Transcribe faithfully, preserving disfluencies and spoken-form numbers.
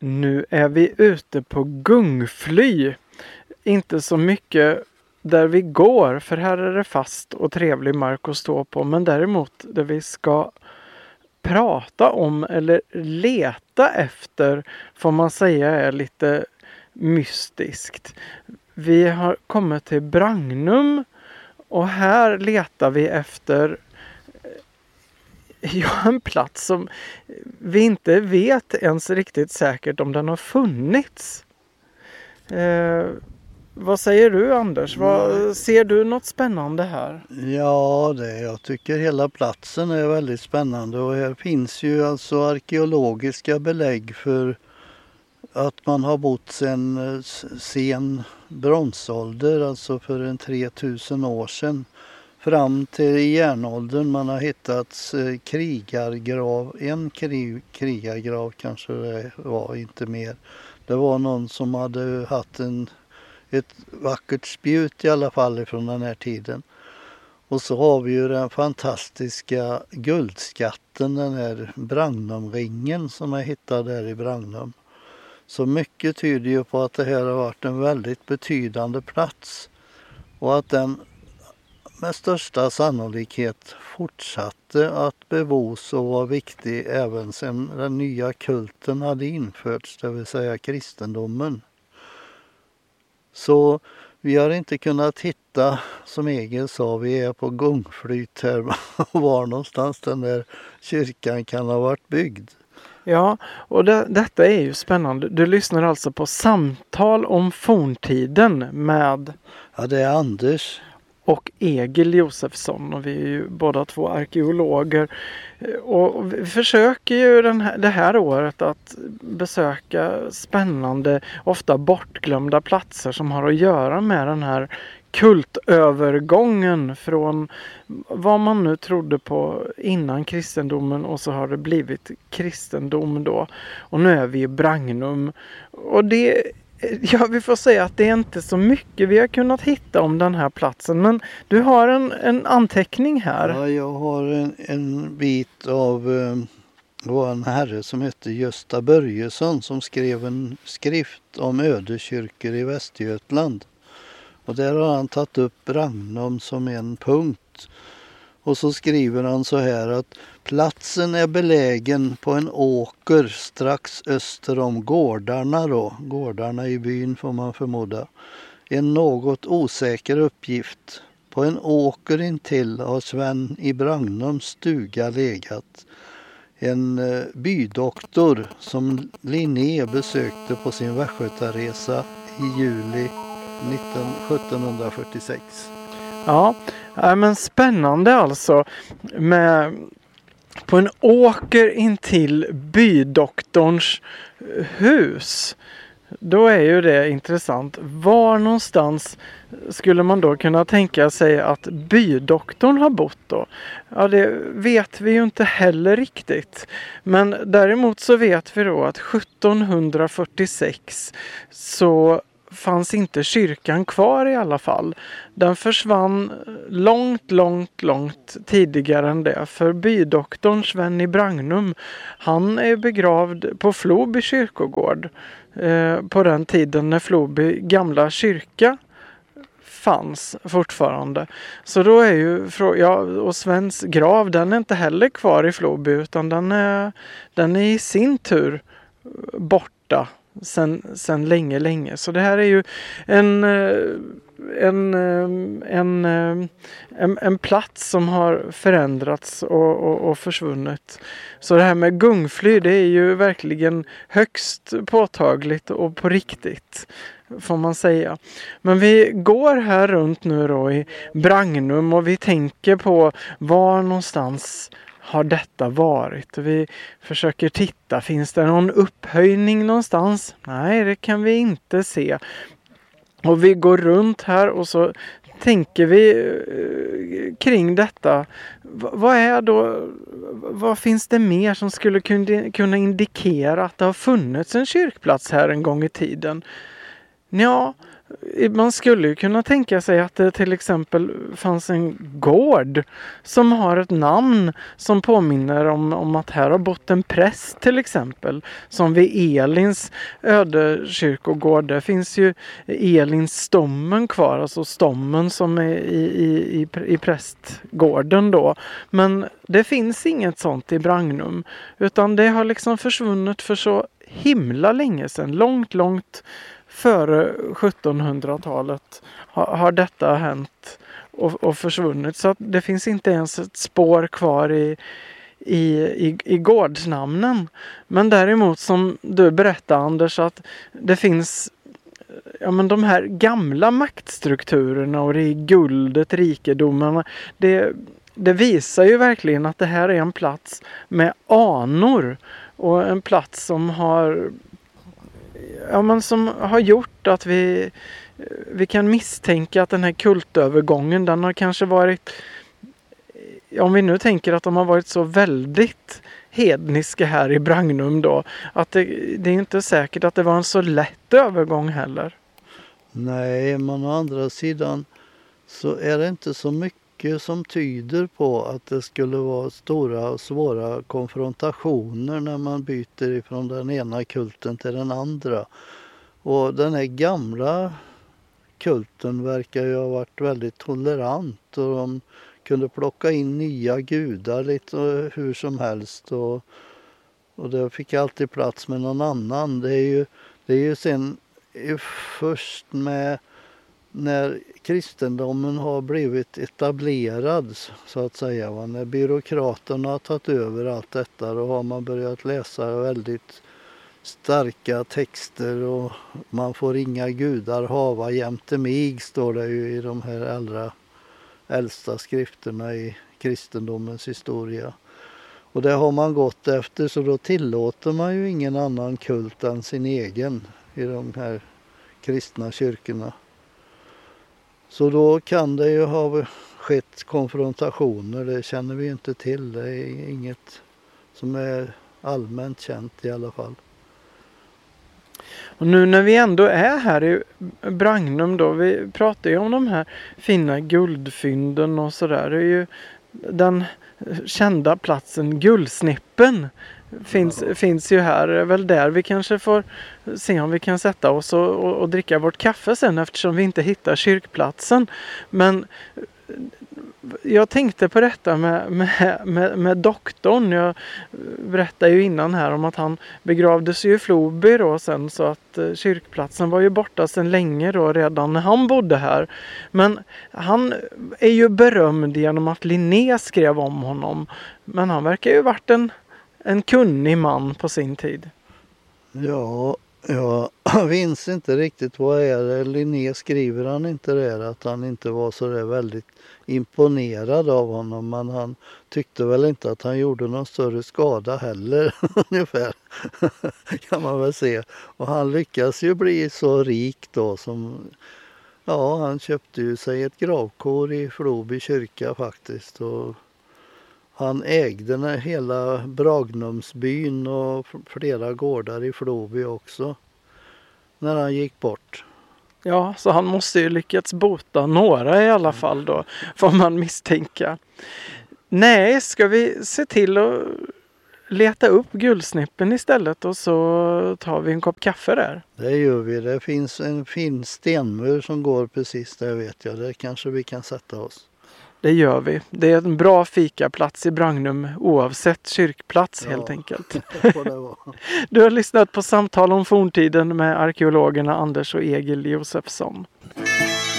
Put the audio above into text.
Nu är vi ute på gungfly. Inte så mycket där vi går, för här är det fast och trevlig mark att stå på. Men däremot där vi ska prata om eller leta efter, får man säga, är lite mystiskt. Vi har kommit till Bragnum och här letar vi efter ja, en plats som vi inte vet ens riktigt säkert om den har funnits. Eh, vad säger du, Anders? Vad, ser du något spännande här? Ja, det, jag tycker hela platsen är väldigt spännande och här finns ju alltså arkeologiska belägg för att man har bott sedan sen bronsålder, alltså för en tre tusen år sedan. Fram till järnåldern man har hittat krigargrav, en krig, krigargrav kanske det var, inte mer. Det var någon som hade haft en, ett vackert spjut i alla fall från den här tiden. Och så har vi ju den fantastiska guldskatten, den här Bragnumringen som jag hittade där i Bragnum. Så mycket tyder ju på att det här har varit en väldigt betydande plats och att den med största sannolikhet fortsatte att bevos och var viktig även sedan den nya kulten hade införts, det vill säga kristendomen. Så vi har inte kunnat hitta, som Egil sa, vi är på gungflyt här, var någonstans den där kyrkan kan ha varit byggd. Ja, och det, detta är ju spännande. Du lyssnar alltså på Samtal om forntiden med... Ja, det är Anders och Egil Josefsson, och vi är ju båda två arkeologer och vi försöker ju den här, det här året att besöka spännande, ofta bortglömda platser som har att göra med den här kultövergången från vad man nu trodde på innan kristendomen och så har det blivit kristendom då. Och nu är vi i Bragnum och det ja, vi får säga att det är inte så mycket vi har kunnat hitta om den här platsen. Men du har en, en anteckning här. Ja, jag har en, en bit av eh, det var en herre som hette Gösta Börjesson som skrev en skrift om ödekyrkor i Västergötland. Och där har han tagit upp Bragnum som en punkt. Och så skriver han så här att platsen är belägen på en åker strax öster om gårdarna då. Gårdarna i byn får man förmoda. En något osäker uppgift. På en åker intill har Sven i Bragnums stuga legat. En eh, bydoktor som Linné besökte på sin västgötaresa i juli sjuttonhundrafyrtiosex. Ja, men spännande alltså med på en åker intill bydoktorns hus. Då är ju det intressant. Var någonstans skulle man då kunna tänka sig att bydoktorn har bott då? Ja, det vet vi ju inte heller riktigt. Men däremot så vet vi då att sjuttonhundrafyrtiosex så fanns inte kyrkan kvar i alla fall. Den försvann långt, långt, långt tidigare än det. För bydoktorn Sven i Bragnum, han är begravd på Floby kyrkogård eh, på den tiden när Floby gamla kyrka fanns fortfarande. Så då är ju, ja, och Svens grav, den är inte heller kvar i Floby utan den är, den är i sin tur borta. Sen, sen länge, länge. Så det här är ju en, en, en, en, en plats som har förändrats och, och, och försvunnit. Så det här med gungfly, det är ju verkligen högst påtagligt och på riktigt, får man säga. Men vi går här runt nu då i Bragnum och vi tänker på var någonstans har detta varit? Vi försöker titta, finns det någon upphöjning någonstans? Nej, det kan vi inte se. Och vi går runt här och så tänker vi eh, kring detta. V- vad är då, vad finns det mer som skulle kunna indikera att det har funnits en kyrkplats här en gång i tiden? Ja, Man skulle ju kunna tänka sig att det till exempel fanns en gård som har ett namn som påminner om, om att här har bott en präst till exempel. Som vid Elins ödekyrkogård. Där finns ju Elins stommen kvar, alltså stommen som är i, i, i, i prästgården då. Men det finns inget sånt i Bragnum, utan det har liksom försvunnit för så himla länge sedan, långt, långt före sjuttonhundratalet har, har detta hänt och, och försvunnit. Så att det finns inte ens ett spår kvar i, i, i, i gårdsnamnen. Men däremot som du berättade, Anders, att det finns ja, men de här gamla maktstrukturerna och det är guldet, rikedomarna. Det, det visar ju verkligen att det här är en plats med anor och en plats som har Ja, men som har gjort att vi, vi kan misstänka att den här kultövergången, den har kanske varit, om vi nu tänker att de har varit så väldigt hedniska här i Bragnum då, att det, det är inte säkert att det var en så lätt övergång heller. Nej, men å andra sidan så är det inte så mycket som tyder på att det skulle vara stora och svåra konfrontationer när man byter ifrån den ena kulten till den andra. Och den här gamla kulten verkar ju ha varit väldigt tolerant och de kunde plocka in nya gudar lite hur som helst och, och det fick alltid plats med någon annan. Det är ju, det är ju sen först med när kristendomen har blivit etablerad så att säga, va? När byråkraterna har tagit över allt detta, då har man börjat läsa väldigt starka texter och man får inga gudar hava jämte mig, står det ju i de här allra äldsta skrifterna i kristendomens historia. Och det har man gått efter, så då tillåter man ju ingen annan kult än sin egen i de här kristna kyrkorna. Så då kan det ju ha skett konfrontationer, det känner vi inte till. Det är inget som är allmänt känt i alla fall. Och nu när vi ändå är här i Bragnum då, vi pratar ju om de här fina guldfynden och sådär. Det är ju den kända platsen Guldsnippen finns, ja. finns ju här. Det är väl där vi kanske får se om vi kan sätta oss och, och, och dricka vårt kaffe sen, eftersom vi inte hittar kyrkplatsen. Men jag tänkte på detta med, med, med, med doktorn. Jag berättade ju innan här om att han begravdes ju i Floby då sen, så att kyrkplatsen var ju borta sedan länge då, redan när han bodde här. Men han är ju berömd genom att Linné skrev om honom. Men han verkar ju varit en, en kunnig man på sin tid. Ja, jag minns inte riktigt vad är det. Linné skriver han inte det, att han inte var så där väldigt imponerad av honom, men han tyckte väl inte att han gjorde någon större skada heller ungefär, kan man väl se. Och han lyckas ju bli så rik då som, ja, han köpte ju sig ett gravkår i Floby kyrka faktiskt, och han ägde den hela Bragnumsbyn och flera gårdar i Floby också när han gick bort. Ja, så han måste ju lyckats bota några i alla fall då, får man misstänka. Nej, ska vi se till att leta upp Guldsnippen istället och så tar vi en kopp kaffe där? Det gör vi. Det finns en fin stenmur som går precis där, vet jag. Där kanske vi kan sätta oss. Det gör vi. Det är en bra fikaplats i Bragnum oavsett kyrkplats, ja, helt enkelt. Du har lyssnat på Samtal om forntiden med arkeologerna Anders och Egil Josefsson.